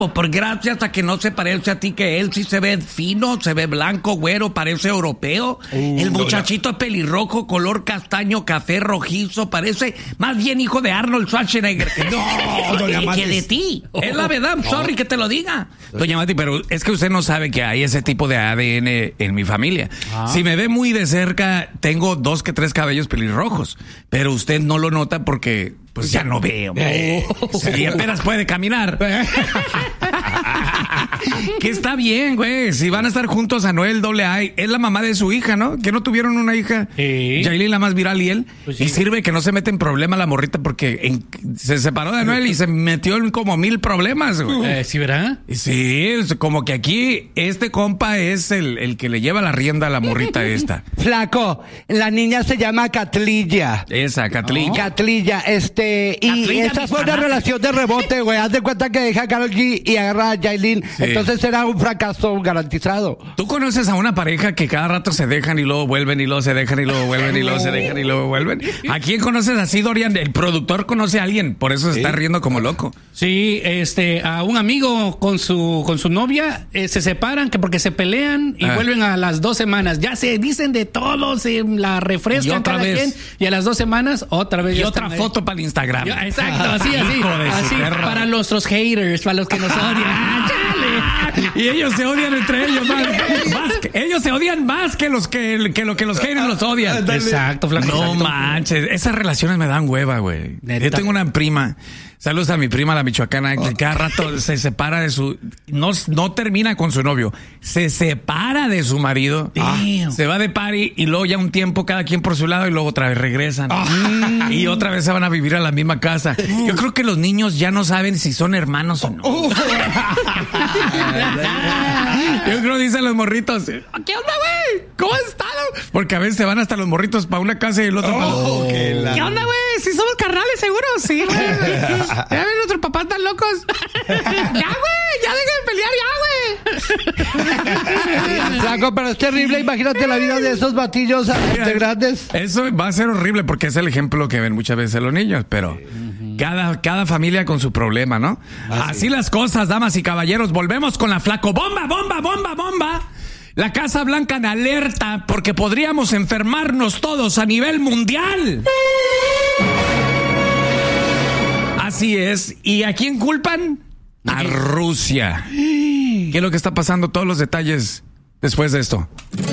Por gracias a que no se parece a ti, que él sí se ve fino, se ve blanco, güero, parece europeo. El muchachito pelirrojo, color castaño, café, rojizo, parece más bien hijo de Arnold Schwarzenegger. Que de ti. Es la verdad, sorry que te lo diga. Doña Mati, pero es que usted no sabe que hay ese tipo de ADN en mi familia. Si me ve muy de cerca, tengo 2 que 3 cabellos pelirrojos, pero usted no lo nota porque pues ya no veo. Y apenas puede caminar. Que está bien, güey. Si van a estar juntos Anuel AA, es la mamá de su hija, ¿no? Que no tuvieron una hija. Yailin, la más viral, y él. Pues sí. Y sirve que no se mete en problema la morrita porque se separó de Anuel y se metió en como 1000 problemas, güey. ¿Sí, verdad? Sí, como que aquí este compa es el que le lleva la rienda a la morrita esta. Flaco, la niña se llama Catlilla. Esa, Catlilla. Catlilla, y esa fue una relación de rebote, güey. Haz de cuenta que deja a Karol G y agarra a Yailin. Sí. Entonces será un fracaso garantizado. ¿Tú conoces a una pareja que cada rato se dejan y luego vuelven y luego se dejan y luego vuelven y luego se dejan y luego vuelven? ¿A quién conoces así, Dorian? El productor conoce a alguien, por eso se está riendo como loco. Sí, a un amigo con su novia se separan porque se pelean y vuelven a las 2 semanas. Ya se dicen de todo, se la refrescan y otra vez. Quien, y a las 2 semanas otra vez. Y otra foto para el Instagram. Exacto, así. Así para nuestros haters, para los que nos odian. Y ellos se odian entre ellos más ellos se odian más que los que los haters los odian. Exacto, Flaco. No manches, esas relaciones me dan hueva, güey. Yo tengo una prima. Saludos a mi prima, la michoacana, que cada rato se separa de su... No termina con su novio. Se separa de su marido. Se va de party y luego ya un tiempo cada quien por su lado y luego otra vez regresan. Y otra vez se van a vivir a la misma casa. Yo creo que los niños ya no saben si son hermanos o no. Yo creo que dicen los morritos, ¿qué onda, güey? ¿Cómo has estado? Porque a veces se van hasta los morritos para una casa y el otro para otra. ¿Qué onda, güey? Si somos carnales, seguro. Sí, güey. Ya ven, nuestros papás tan locos. Ya, güey, ya dejen de pelear, ya, güey. Flaco, pero es terrible. Imagínate la vida de esos batillos de grandes. Eso va a ser horrible porque es el ejemplo que ven muchas veces los niños, pero cada familia con su problema, ¿no? Así las cosas, damas y caballeros. Volvemos con la Flaco Bomba. La Casa Blanca en alerta porque podríamos enfermarnos todos a nivel mundial. Así es. ¿Y a quién culpan? A Rusia. ¿Qué es lo que está pasando? Todos los detalles después de esto.